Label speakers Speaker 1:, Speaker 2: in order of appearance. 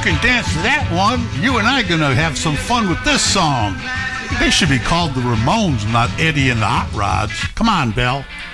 Speaker 1: can dance to that one. You and I are going to have some fun with this song. They should be called the Ramones, not Eddie and the Hot Rods. Come on, Belle.